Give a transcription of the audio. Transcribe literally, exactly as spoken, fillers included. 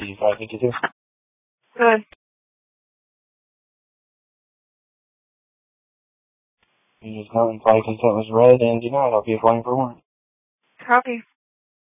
five fifty-two. Good. You just not implied consent was read and denied. I'll be applying for warrant. Copy.